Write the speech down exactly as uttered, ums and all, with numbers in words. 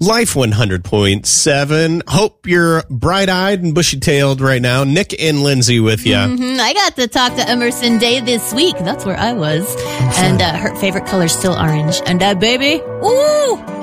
Life one hundred point seven. Hope you're bright-eyed and bushy-tailed right now. Nick and Lindsay with you. Mm-hmm. I got to talk to Emerson Day this week. That's where I was. And uh, her favorite color's still orange. And that baby, ooh!